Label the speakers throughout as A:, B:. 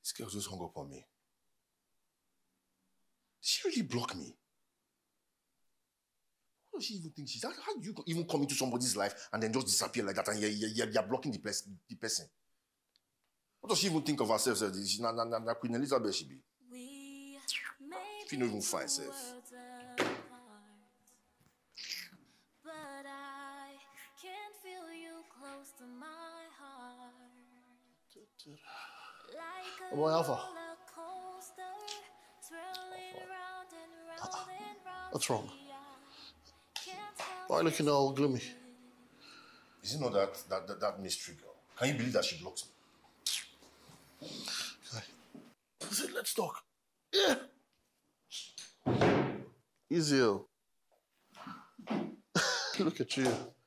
A: This girl just hung up on me. Did she really block me? What does she even think she's... How do you even come into somebody's life and then just disappear like that and you're blocking the person? What does she even think of herself? She's not Queen Elizabeth, she be. She don't even find herself.
B: But I can feel you close to my heart. Like a roller coaster, swirling round and round and round.
C: What's wrong? Why are you looking all gloomy?
A: Is it not that mystery girl? Can you believe that she blocked me?
C: Okay. I said, let's talk. Yeah. Easy. Look at you.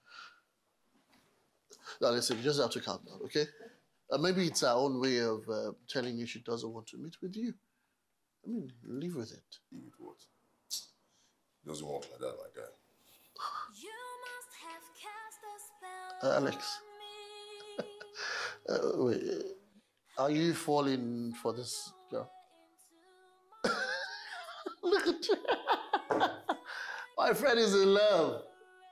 C: Now listen, you just have to calm down, okay? Maybe it's our own way of telling you she doesn't want to meet with you. I mean, live with it.
A: Live with what? It doesn't work like that, my guy.
B: You must have cast a spell on me.
C: Wait, are you falling for this girl? Look at you. My friend is in love.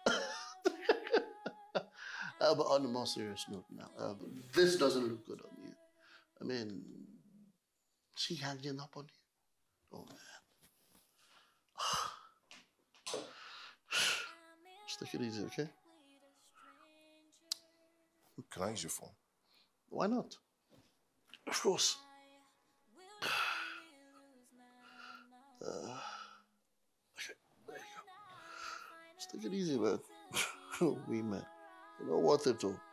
C: But on a more serious note now, this doesn't look good on you. I mean, she hanging up on you. Oh, man. Just take it easy, okay?
A: Can I use your phone?
C: Why not? Of course. Okay, there you go. Just take it easy, man. We men. You know what to do.